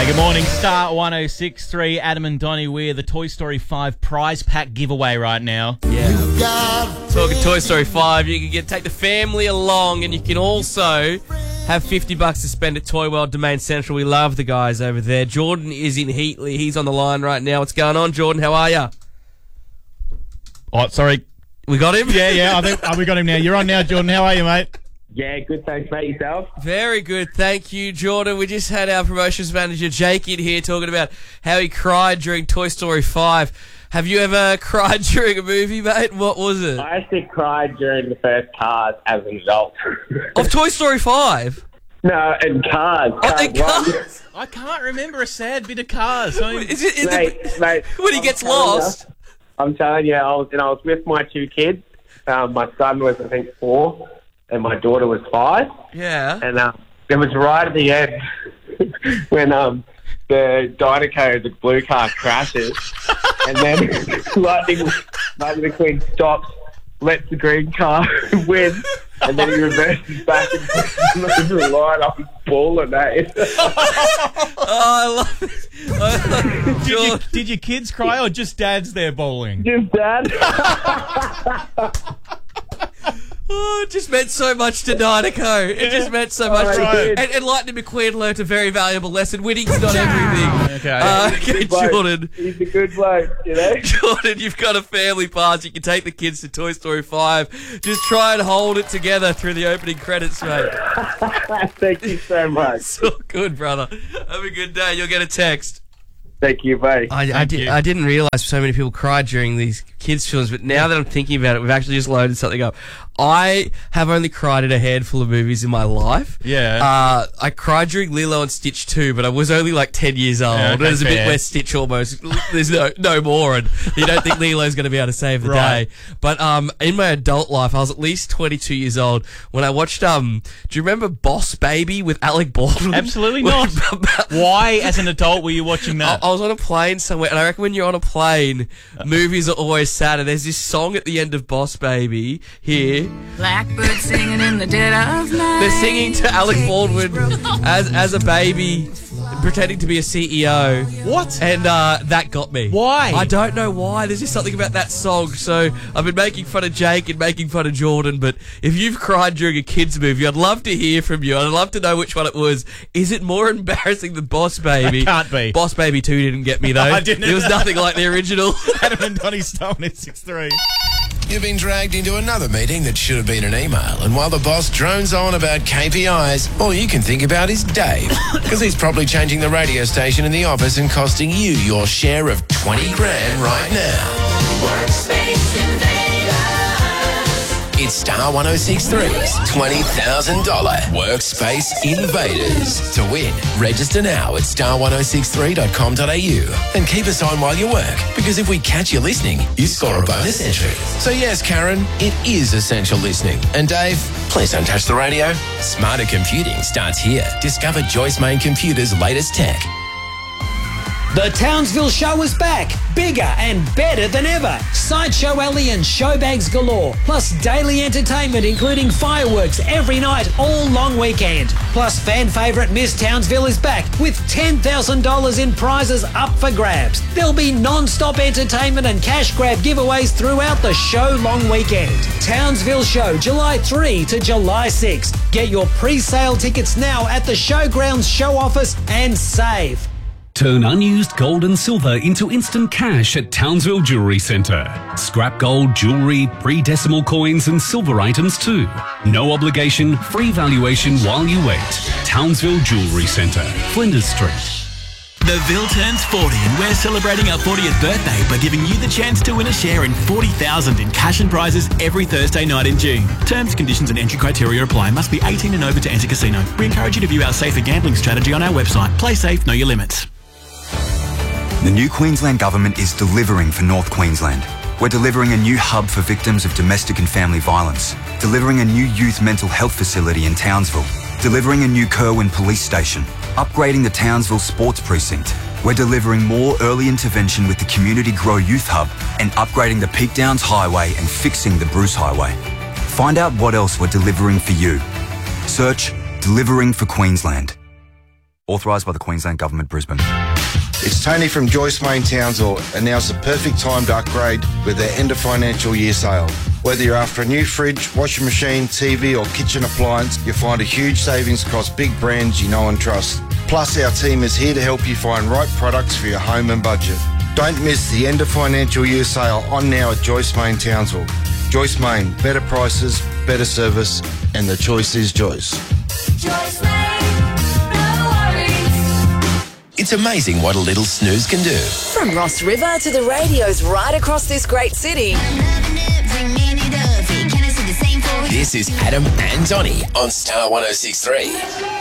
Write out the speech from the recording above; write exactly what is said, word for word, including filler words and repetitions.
Good morning, Star one oh six point three, Adam and Donnie Weir, the Toy Story five prize pack giveaway right now. Yeah. Talking Toy Story five, you can get take the family along, and you can also have fifty bucks to spend at Toy World Domain Central. We love the guys over there. Jordan is in Heatley. He's on the line right now. What's going on, Jordan? How are you? Oh, sorry. We got him? Yeah, yeah, I think oh, we got him now. You're on now, Jordan. How are you, mate? Yeah, good, thanks, mate. Yourself? Very good, thank you, Jordan. We just had our promotions manager, Jake, in here talking about how he cried during Toy Story five. Have you ever cried during a movie, mate? What was it? I actually cried during the first Cars as an adult. Of Toy Story five? No, in Cars. Oh, Cars in Cars? one. I can't remember a sad bit of Cars. I mean, Is it, is Mate, it mate, when he I'm gets telling lost? You, I'm telling you, I was, and I was with my two kids. Um, my son was, I think, four, and my daughter was five. Yeah. And um, it was right at the end when um, the Dynaco, the blue car, crashes, and then Lightning, Lightning McQueen stops, lets the green car win, and then he reverses back and puts the line up and bawling, eh? Oh, I love it. I love it. did, you, Jordan. did your kids cry or just dad's there bowling? Just Dad. Oh, it just meant so much to Dynaco. It just meant so much. Oh, to it did. and, and Lightning McQueen learnt a very valuable lesson. Winning's not everything. Okay. Uh, okay, Good bloke. Jordan. He's a good bloke, you know? Jordan, you've got a family pass. You can take the kids to Toy Story five. Just try and hold it together through the opening credits, mate. Thank you so much. So good, brother. Have a good day. You'll get a text. Thank you, mate. I, I, Thank did, you. I didn't realise so many people cried during these kids' films, but now that I'm thinking about it, we've actually just loaded something up. I have only cried at a handful of movies in my life. Yeah. Uh, I cried during Lilo and Stitch two, but I was only like ten years old. Yeah, okay, There's a bit fair. where Stitch almost, there's no no more, and you don't think Lilo's going to be able to save the Right. day. But um, in my adult life, I was at least twenty-two years old when I watched, um, do you remember Boss Baby with Alec Baldwin? Absolutely not. Why, as an adult, were you watching I, that? I was on a plane somewhere, and I reckon when you're on a plane, movies are always sad. And there's this song at the end of Boss Baby here. Blackbird singing in the dead of night. They're singing to Alec Baldwin as as a baby, pretending to be a C E O. What? And uh, that got me. Why? I don't know why. There's just something about that song. So I've been making fun of Jake and making fun of Jordan, but if you've cried during a kids movie, I'd love to hear from you. I'd love to know which one it was. Is it more embarrassing than Boss Baby? It can't be. Boss Baby two didn't get me though. I didn't. It was nothing like the original. Adam and Donnie Star one oh six point three. You've been dragged into another meeting that should have been an email, and while the boss drones on about K P Is, all you can think about is Dave, because he's probably changing the radio station in the office and costing you your share of twenty grand right now. It's Star one oh six point three's twenty thousand dollars Workspace Invaders. To win, register now at star one oh six three dot com dot a u and keep us on while you work, because if we catch you listening, you score a bonus entry. So yes, Karen, it is essential listening. And Dave, please don't touch the radio. Smarter computing starts here. Discover Joyce Main Computer's latest tech. The Townsville Show is back, bigger and better than ever. Sideshow Alley and showbags galore, plus daily entertainment including fireworks every night all long weekend. Plus fan favourite Miss Townsville is back with ten thousand dollars in prizes up for grabs. There'll be non-stop entertainment and cash grab giveaways throughout the show long weekend. Townsville Show, July third to July sixth. Get your pre-sale tickets now at the Showgrounds show office and save. Turn unused gold and silver into instant cash at Townsville Jewellery Centre. Scrap gold, jewellery, pre-decimal coins and silver items too. No obligation, free valuation while you wait. Townsville Jewellery Centre, Flinders Street. The Ville turns forty and we're celebrating our fortieth birthday by giving you the chance to win a share in forty thousand dollars in cash and prizes every Thursday night in June. Terms, conditions and entry criteria apply. Must be eighteen and over to enter casino. We encourage you to view our safer gambling strategy on our website. Play safe, know your limits. The new Queensland Government is delivering for North Queensland. We're delivering a new hub for victims of domestic and family violence, delivering a new youth mental health facility in Townsville, delivering a new Kerwin police station, upgrading the Townsville Sports Precinct. We're delivering more early intervention with the Community Grow Youth Hub and upgrading the Peak Downs Highway and fixing the Bruce Highway. Find out what else we're delivering for you. Search Delivering for Queensland. Authorised by the Queensland Government, Brisbane. It's Tony from Joyce Main Townsville, and now's the perfect time to upgrade with their end of financial year sale. Whether you're after a new fridge, washing machine, T V or kitchen appliance, you'll find a huge savings across big brands you know and trust. Plus, our team is here to help you find right products for your home and budget. Don't miss the end of financial year sale on now at Joyce Main Townsville. Joyce Main, better prices, better service, and the choice is Joyce. Joyce Main, no worries. It's amazing what a little snooze can do. From Ross River to the radios right across this great city. This is Adam and Donnie on Star one oh six point three.